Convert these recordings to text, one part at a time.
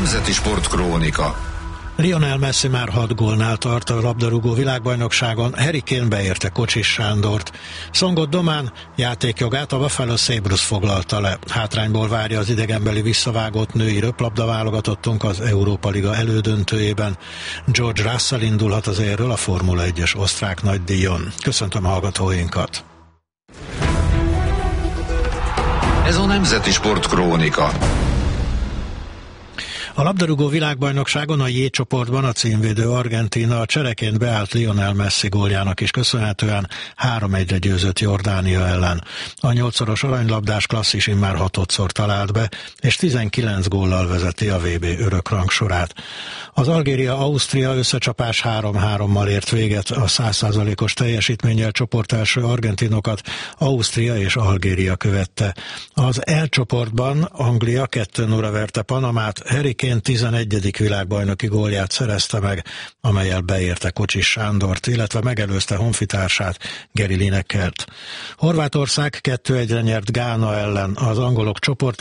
Nemzeti Sportkrónika. Lionel Messi már 6 gólnál tart a labdarúgó világbajnokságon, Harry Kane beérte Kocsis Sándort. Szongot Domán játékjogát a Buffalo Sabres foglalta le. Hátrányból várja az idegenbeli visszavágott női röplabda válogatottunk az Európa Liga elődöntőjében. George Russell indulhat az élről a Formula 1-es osztrák nagydíjon. Köszöntöm hallgatóinkat! Ez a Nemzeti Sportkrónika. A labdarúgó világbajnokságon a J csoportban a címvédő Argentína a csereként beállt Lionel Messi góljának is köszönhetően 3-1-re győzött Jordánia ellen. A 8-szoros aranylabdás klasszis immár 6-szor talált be, és 19 góllal vezeti a VB örökrang sorát. Az Algéria-Ausztria összecsapás 3-3-mal ért véget, a 100%-os teljesítménnyel csoportelső argentinokat Ausztria és Algéria követte. Az L csoportban Anglia 2-0-ra verte Panamát, Harry Kane 11. világbajnoki gólját szerezte meg, amellyel beérte Kocsis Sándort, illetve megelőzte honfitársát, Gary Linekert. Horvátország 2-1-re nyert Gána ellen, az angolok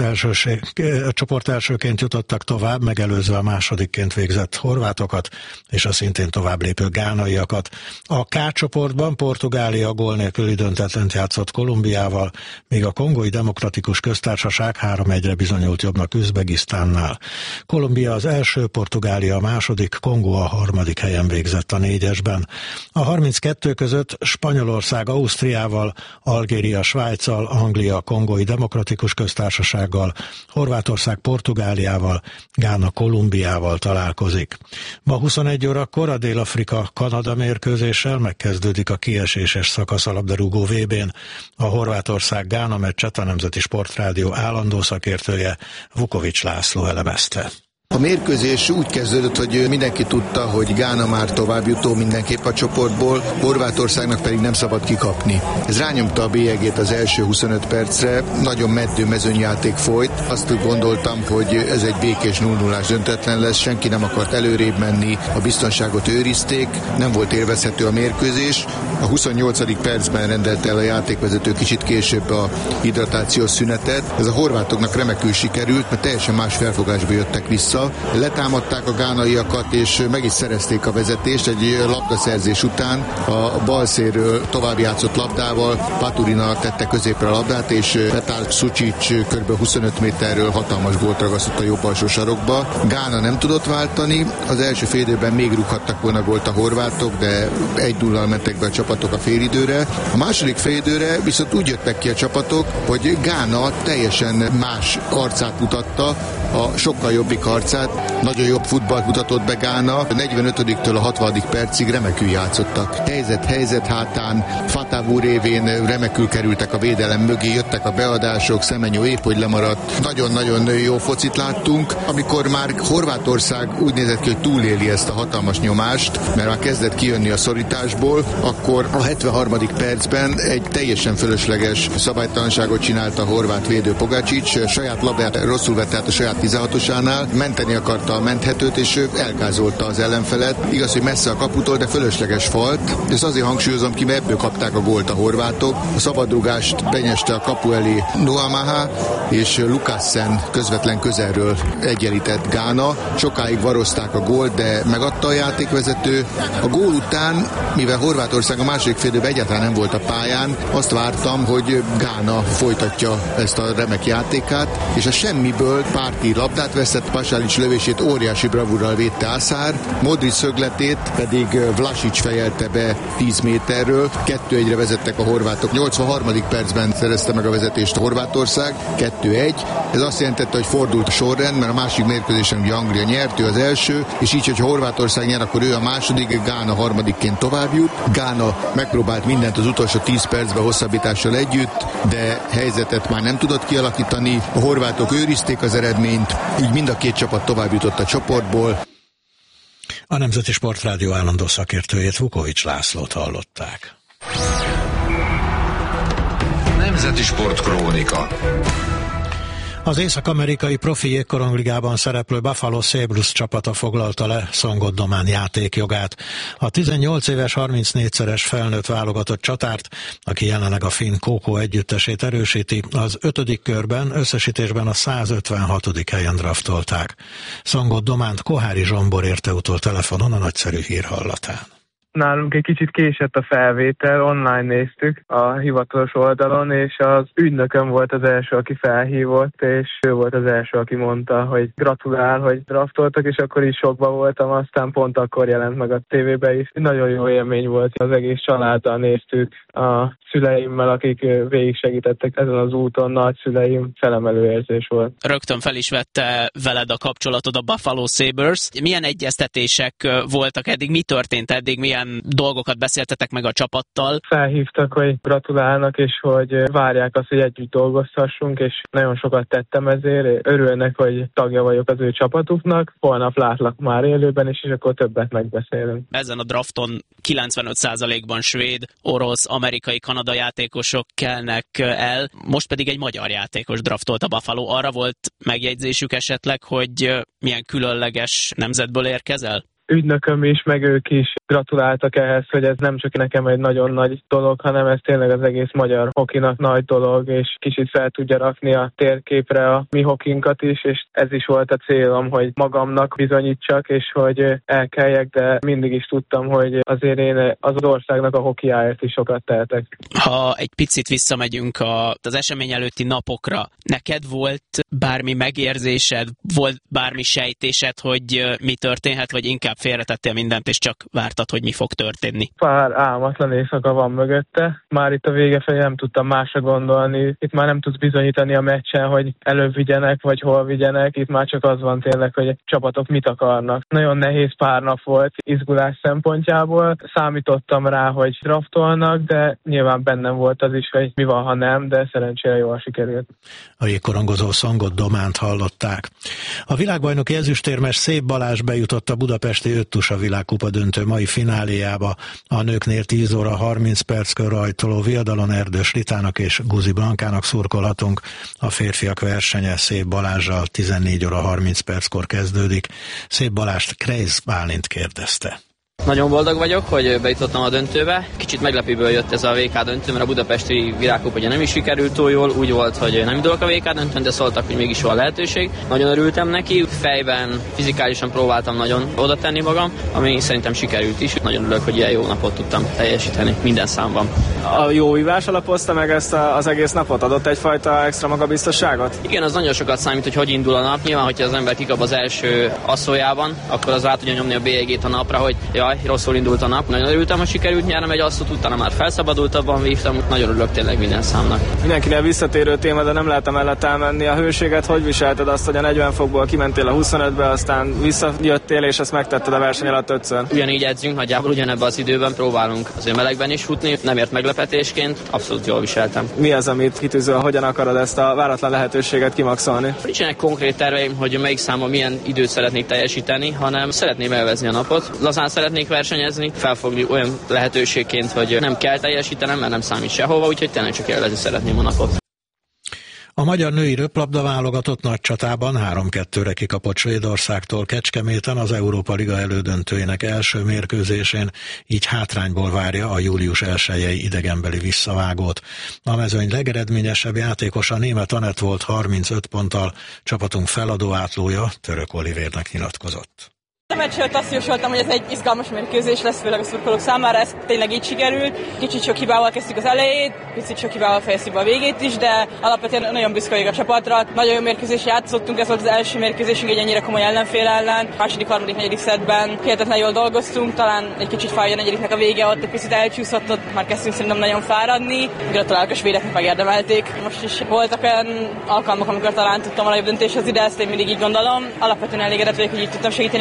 csoportelsőként jutottak tovább, megelőzve a másodikként végzett horvátokat és a szintén tovább lépő gánaiakat. A K csoportban Portugália gól nélküli döntetlent játszott Kolumbiával, míg a Kongói Demokratikus Köztársaság 3-1-re bizonyult jobbnak Üzbegisztánnál. Kolumbia az első, Portugália a második, Kongó a harmadik helyen végzett a 4-esben. A 32 között Spanyolország Ausztriával, Algéria Svájccal, Anglia Kongói Demokratikus Köztársasággal, Horvátország Portugáliával, Gána Kolumbiával találkozik. Ma 21 órakor a Dél-Afrika-Kanada mérkőzéssel megkezdődik a kieséses szakasz a labdarúgó VB-n. A Horvátország-Gána meccset a Nemzeti Sportrádió állandó szakértője Vukovics László elemezte. A mérkőzés úgy kezdődött, hogy mindenki tudta, hogy Gána már továbbjutó mindenképp a csoportból, Horvátországnak pedig nem szabad kikapni. Ez rányomta a bélyegét az első 25 percre, nagyon meddő mezőnyjáték folyt. Azt gondoltam, hogy ez egy békés 0-0-ás döntetlen lesz, senki nem akart előrébb menni, a biztonságot őrizték, nem volt élvezhető a mérkőzés. A 28. percben rendelte el a játékvezető kicsit később a hidratációs szünetet. Ez a horvátoknak remekül sikerült, mert teljesen más felfogásba jöttek vissza. Letámadták a gánaiakat, és meg is szerezték a vezetést egy labdaszerzés után. A bal szélről tovább játszott labdával Paturina tette középre a labdát, és Petar Sucic kb. 25 méterről hatalmas gólt ragasztott a jobb alsó sarokba. Gána nem tudott váltani, az első fél időben még rúghattak volna gólt a horvátok, de 1-0-al mentek be a csapatok a félidőre. A második félidőre viszont úgy jöttek ki a csapatok, hogy Gána teljesen más arcát mutatta, a sokkal jobbik arcát, nagyon jobb futballt mutatott be Gána. 45-től a 60. percig remekül játszottak. Helyzet hátán, Fatavu révén remekül kerültek a védelem mögé, jöttek a beadások, Semenyo épp hogy lemaradt. Nagyon-nagyon jó focit láttunk. Amikor már Horvátország úgy nézett ki, hogy túléli ezt a hatalmas nyomást, mert már kezdett kijönni a szorításból, akkor a 73. percben egy teljesen fölösleges szabálytalanságot csinált a horvát védő Pogačić, saját labdát rosszul vett át a saját 16-osánál, menteni akarta a menthetőt, és elgázolta az ellenfelet. Igaz, hogy messze a kaputól, de fölösleges falt. Ezt azért hangsúlyozom ki, mert ebből kapták a gólt a horvátok. A szabadrugást benyeste a kapu elé Noamaha, és Lukassen közvetlen közelről egyenlített Gána. Sokáig varozták a gólt, de megadta a játékvezető. A gól után, mivel Horvátország a második félidőben egyáltalán nem volt a pályán, azt vártam, hogy Gána folytatja ezt a remek játékát, és a semmiből párti labdát veszett, Pasalic lövését óriási bravúrral védte Asár, Modric szögletét pedig Vlasic fejelte be 10 méterről, 2-1-re vezettek a horvátok. 83. percben szerezte meg a vezetést Horvátország, 2-1. Ez azt jelentette, hogy fordult a sorrend, mert a másik mérkőzésen ugye Anglia nyert, ő az első, és így, hogyha Horvátország nyer, akkor ő a második, Gána harmadikként tovább jut. Gána megpróbált mindent az utolsó 10 percben hosszabbítással együtt, de helyzetet már nem tudott kialakítani. A horvátok őrizték az eredményt, így mind a két csapat tovább jutott a csoportból. A Nemzeti Sportrádió állandó szakértőjét, Vukovics Lászlót hallották. Nemzeti Sportkrónika. Az észak-amerikai profi jégkorongligában szereplő Buffalo Sabres csapata foglalta le Szongot Domán játékjogát. A 18 éves 34-szeres felnőtt válogatott csatárt, aki jelenleg a finn KK együttesét erősíti, az 5. körben összesítésben a 156. helyen draftolták. Szongot Dománt Kohári Zsombor érte utol telefonon a nagyszerű hír hallatán. Nálunk egy kicsit késett a felvétel, online néztük a hivatalos oldalon, és az ügynököm volt az első, aki felhívott, és ő volt az első, aki mondta, hogy gratulál, hogy draftoltak, és akkor is sokba voltam, aztán pont akkor jelent meg a tévében is. Nagyon jó élmény volt, az egész családdal néztük, a szüleimmel, akik végig segítettek ezen az úton, nagyszüleim, felemelő érzés volt. Rögtön fel is vette veled a kapcsolatod a Buffalo Sabres. Milyen egyeztetések voltak eddig? Mi történt eddig? Milyen dolgokat beszéltetek meg a csapattal? Felhívtak, hogy gratulálnak, és hogy várják azt, hogy együtt dolgozhassunk, és nagyon sokat tettem ezért. Örülnek, hogy tagja vagyok az ő csapatuknak. Holnap látlak már élőben is, és akkor többet megbeszélünk. Ezen a drafton 95%-ban svéd, orosz, amerikai, kanada játékosok kelnek el, most pedig egy magyar játékos draftolt a Buffalo. Arra volt megjegyzésük esetleg, hogy milyen különleges nemzetből érkezel? Ügynököm is, meg ők is gratuláltak ehhez, hogy ez nem csak nekem egy nagyon nagy dolog, hanem ez tényleg az egész magyar hokinak nagy dolog, és kicsit fel tudja rakni a térképre a mi hokinkat is, és ez is volt a célom, hogy magamnak bizonyítsak, és hogy elkeljek, de mindig is tudtam, hogy azért én az országnak a hokiáért is sokat tehetek. Ha egy picit visszamegyünk az esemény előtti napokra, neked volt bármi megérzésed, volt bármi sejtésed, hogy mi történhet, vagy inkább félretettél mindent, és csak vártad, hogy mi fog történni? Pár álmatlan éjszaka van mögötte. Már itt a vége felé nem tudtam másra gondolni. Itt már nem tudsz bizonyítani a meccsen, hogy előbb vigyenek, vagy hol vigyenek. Itt már csak az van tényleg, hogy a csapatok mit akarnak. Nagyon nehéz pár nap volt izgulás szempontjából. Számítottam rá, hogy draftolnak, de nyilván bennem volt az is, hogy mi van, ha nem, de szerencsére jól sikerült. A jégkorongozó Szongot Dománt hallották. A világbajnoki ezüstérmes Szép Balázs bejutott a budapesti öttusa világkupa döntő mai fináléjába. A nőknél 10 óra 30 perckor rajtoló viadalon Erdős Ritának és Guzi Blankának szurkolhatunk. A férfiak versenye Szép Balázsral 14 óra 30 perckor kezdődik. Szép Balázst Kreisz Bálint kérdezte. Nagyon boldog vagyok, hogy bejutottam a döntőbe. Kicsit meglepőből jött ez a VK döntő, mert a budapesti világkupa ugye nem is sikerült túl jól. Úgy volt, hogy nem indulok a VK döntőn, de szóltak, hogy mégis van lehetőség. Nagyon örültem neki. Fejben, fizikálisan próbáltam nagyon oda tenni magam, ami szerintem sikerült is. Nagyon örülök, hogy ilyen jó napot tudtam teljesíteni minden számban. A jó vívás alapozta meg ezt az egész napot? Adott egyfajta extra magabiztosságot? Igen, az nagyon sokat számít, hogy indul a nap. Nyilván, hogyha az ember kikap az első asszójában, akkor az rá tudja nyomni a bélyegét a napra, hogy rosszul indult a nap. Nagyon örültem, hogy sikerült nyernem egy asszót, utána már felszabadultabban vívtam. Nagyon örülök tényleg minden számnak. Mindenkinél visszatérő téma, de nem lehet emellett elmenni. A hőséget hogy viselted azt, hogy a 40 fokból kimentél a 25-be, aztán visszajöttél, és ezt megtetted a verseny alatt 5-ször? Ugyanígy edzünk, nagyjából ugyanebben az időben próbálunk azért melegben is futni. Nem ért meglepetésként, abszolút jól viseltem. Mi az, amit kitűzöl, hogyan akarod ezt a váratlan lehetőséget kimaxolni? Nincsenek konkrét terveim, hogy melyik számon milyen időt szeretnék teljesíteni, hanem szeretném élvezni a napot. Lazán szeretnék versenyezni, felfogni olyan lehetőségként, hogy nem kell teljesítenem, mert nem számít sehova, úgyhogy tényleg csak élvezni szeretném a napot. A magyar női röplabda válogatott nagy csatában 3-2-re kikapott Svédországtól Kecskeméten az Európa Liga elődöntőjének első mérkőzésén, így hátrányból várja a július 1-i idegenbeli visszavágót. A mezőny legeredményesebb játékosa Németh Anett volt 35 ponttal, csapatunk feladó átlója Török Olivérnek nyilatkozott. A meccs előtt azt jósoltam, hogy ez egy izgalmas mérkőzés lesz, főleg a szurkolók számára, ez tényleg így sikerült. Kicsit sok hibával kezdtük az elejét, picit sok hibával fejeztük be a végét is, de alapvetően nagyon büszke vagyok a csapatra. Nagyon jó mérkőzést játszottunk, ez volt az első mérkőzésünk egy ennyire komoly ellenfél ellen. Második, harmadik, negyedik szettben hihetetlen jól dolgoztunk, talán egy kicsit fáj a negyediknek a vége, ott egy picit elcsúszott, ott már kezdtünk szerintem nagyon fáradni. Gratulálok a svédeknek, megérdemelték. Most is voltak olyan alkalmak, amikor talán tudtam a jobb döntéshez ide, ezt én mindig így gondolom. Alapvetően elégedett vagyok, hogy így tudtam segíteni a csapatot.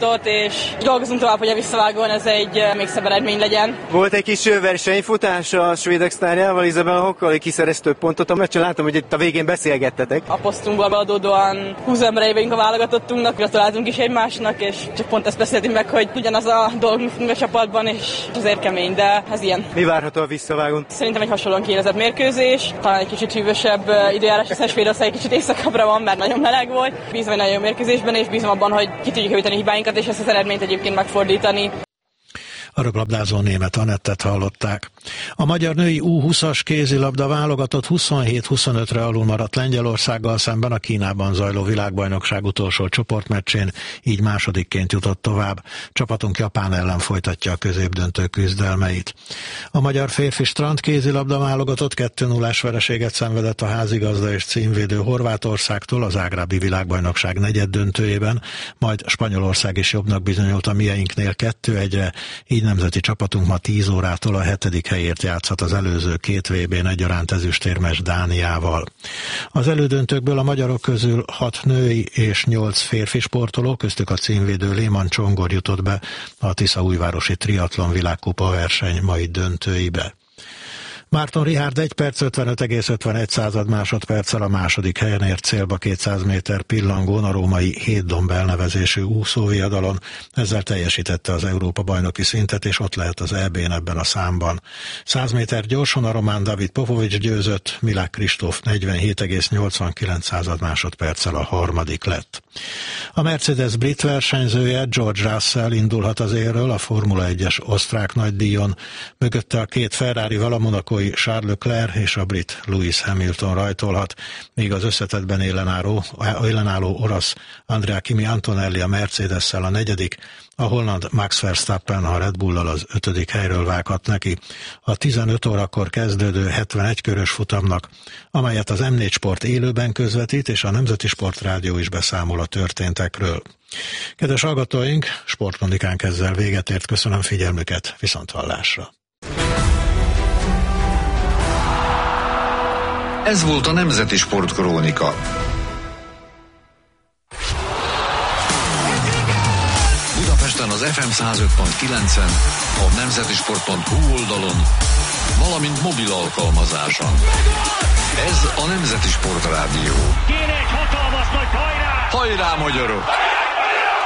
válogatott, és dolgozunk tovább, hogy a visszavágón ez egy még szebb eredmény legyen. Volt egy kis versenyfutás a svédek sztárjával, Isabella Hokkal, ki szerez több pontot a meccsen. Látom, hogy itt a végén beszélgettetek. A posztunkból adódóan 20 emberei vagyunk a válogatottunknak, gratuláltunk is egymásnak, és csak pont ezt beszéltünk meg, hogy ugyanaz a dolgunk a csapatban, és azért kemény, de ez ilyen. Mi várható a visszavágón? Szerintem egy hasonlóan kiélezett mérkőzés, talán egy kicsit hűvösebb időjárás, hiszen Svédország egy kicsit északabbra van, mert nagyon meleg volt. Bízom egy nagyon mérkőzésben, és bízom abban, hogy ki tudjuk javítani hibáinkat, és ezt az eredményt egyébként megfordítani. A röplabdázó német Anettet hallották. A magyar női U20-as kézilabda válogatott 27-25-re alul maradt Lengyelországgal szemben a Kínában zajló világbajnokság utolsó csoportmeccsén, így másodikként jutott tovább. Csapatunk Japán ellen folytatja a középdöntő küzdelmeit. A magyar férfi strand kézilabda válogatott 2-0-ás vereséget szenvedett a házigazda és címvédő Horvátországtól a zágrábi világbajnokság negyeddöntőjében, majd Spanyolország is jobbnak bizonyult a mieinknél 2-1-re, így nemzeti csapatunk ma 10 órától a 7. helyért játszhat az előző 2 VB-n egyaránt ezüstérmes Dániával. Az elődöntőkből a magyarok közül 6 női és 8 férfi sportoló, köztük a címvédő Léman Csongor jutott be a Tiszaújvárosi triatlon világkupa verseny mai döntőibe. Márton Richárd 1 perc 55,51 másodperccel a második helyen ért célba 200 méter pillangón a római Hétdomb elnevezésű úszóviadalon. Ezzel teljesítette az Európa-bajnoki szintet, és ott lehet az EB-n ebben a számban. 100 méter gyorsan a román David Popovics győzött, Milák Kristóf 47,89 másodperccel a harmadik lett. A Mercedes brit versenyzője George Russell indulhat az élről a Formula 1-es osztrák nagydíjon, mögötte a 2 Ferrari-val a monacói Charles Leclerc és a brit Lewis Hamilton rajtolhat, míg az összetettben ellenálló orosz Andrea Kimi Antonelli a Mercedes-szel a 4., a holland Max Verstappen a Red Bull-al az 5. helyről vághat neki. A 15 órakor kezdődő 71 körös futamnak, amelyet az M4 Sport élőben közvetít, és a Nemzeti Sportrádió is beszámol a történtekről. Kedves hallgatóink, sportkronikánk ezzel véget ért, köszönöm figyelmüket, viszonthallásra. Ez volt a Nemzeti Sportkrónika. Budapesten az FM 105.9-en, a nemzetisport.hu oldalon, valamint mobil alkalmazáson. Ez a Nemzeti Sportrádió. Kéne egy hatalmas nagy hajrá! Hajrá, magyarok!